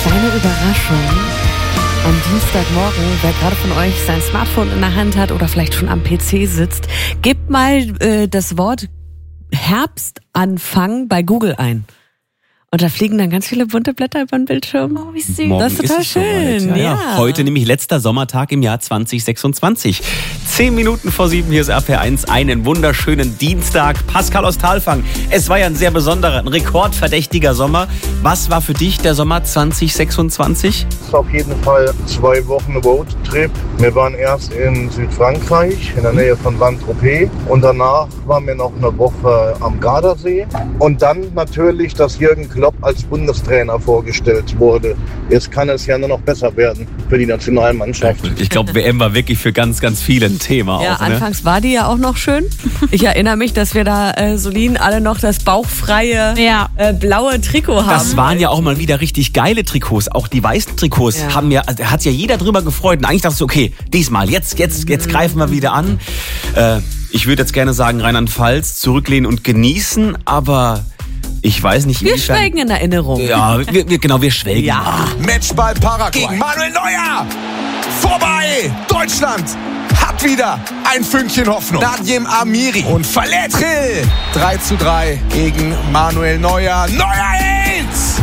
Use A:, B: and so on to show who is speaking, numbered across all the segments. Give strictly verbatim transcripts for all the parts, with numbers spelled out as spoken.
A: kleine Überraschung. Am Dienstagmorgen, wer gerade von euch sein Smartphone in der Hand hat oder vielleicht schon am P C sitzt, gebt mal äh, das Wort Herbstanfang bei Google ein. Und da fliegen dann ganz viele bunte Blätter über den Bildschirm. Oh, wie süß.
B: Morgen
A: das ist total
B: ist es soweit.
A: schön.
B: Ja, ja.
A: Ja.
B: Heute nämlich letzter Sommertag im Jahr zwanzig sechsundzwanzig. Zehn Minuten vor sieben, hier ist R P R eins. Einen wunderschönen Dienstag. Pascal aus Talfang. Es war ja ein sehr besonderer, ein rekordverdächtiger Sommer. Was war für dich der Sommer zwanzig sechsundzwanzig?
C: Es war auf jeden Fall zwei Wochen Roadtrip. Wir waren erst in Südfrankreich, in der Nähe von Saint-Tropez. Und danach waren wir noch eine Woche am Gardasee. Und dann natürlich, dass Jürgen Klopp als Bundestrainer vorgestellt wurde. Jetzt kann es ja nur noch besser werden für die Nationalmannschaft.
B: Ich glaube, W M war wirklich für ganz, ganz viele ein Thema.
A: Ja,
B: auch, ne?
A: anfangs war die ja auch noch schön. Ich erinnere mich, dass wir da äh, Solin alle noch das bauchfreie
D: Ja.
A: äh, blaue Trikot haben.
B: Das waren ja auch mal wieder richtig geile Trikots. Auch die weißen Trikots
A: Ja.
B: haben ja, also hat sich ja jeder drüber gefreut. Und eigentlich dachte ich, okay, diesmal, jetzt, jetzt, jetzt greifen wir wieder an. Äh, ich würde jetzt gerne sagen, Rheinland-Pfalz, zurücklehnen und genießen, aber ich weiß nicht,
A: wir
B: inwiefern-
A: schwelgen in Erinnerung.
B: Ja, wir, wir, genau, wir schwelgen.
A: Ja.
E: Matchball Paraguay gegen Manuel Neuer. Vorbei. Deutschland hat wieder ein Fünkchen Hoffnung. Nadjem Amiri und Verlettrill. drei zu drei gegen Manuel Neuer. Neuer hält.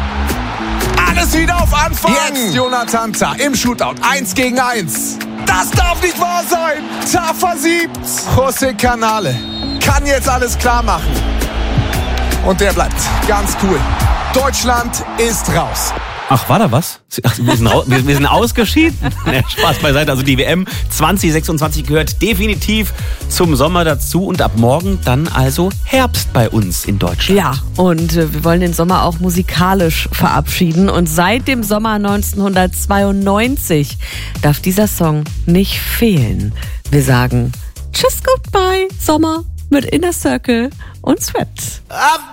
E: Alles wieder auf Anfang. Jetzt Jonathan Tah im Shootout. Eins gegen eins. Das darf nicht wahr sein. Tah versiebt. José Canale kann jetzt alles klar machen. Und der bleibt ganz cool. Deutschland ist raus.
B: Ach, war da was? Ach, wir, sind raus, wir, wir sind ausgeschieden. Ja, Spaß beiseite. Also die W M zwanzig sechsundzwanzig gehört definitiv zum Sommer dazu. Und ab morgen dann also Herbst bei uns in Deutschland.
A: Ja, und äh, wir wollen den Sommer auch musikalisch verabschieden. Und seit dem Sommer neunzehnhundertzweiundneunzig darf dieser Song nicht fehlen. Wir sagen Tschüss, Goodbye, Sommer mit Inner Circle und Sweat.
E: I've